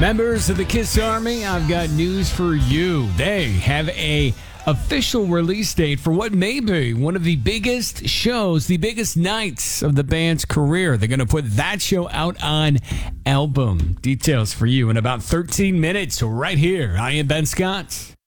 Members of the Kiss Army, I've got news for you. They have a official release date for what may be one of the biggest shows, the biggest nights of the band's career. They're going to put that show out on album. Details for you in about 13 minutes right here. I am Ben Scott.